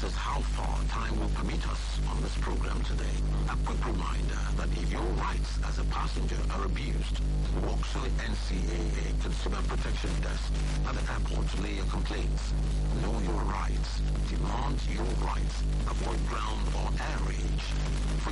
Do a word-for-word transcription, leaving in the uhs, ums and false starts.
is how far time will permit us on this program today. A quick reminder that if your rights as a passenger are abused, walk to the N C A A Consumer Protection Desk at the airport to lay your complaints. Know your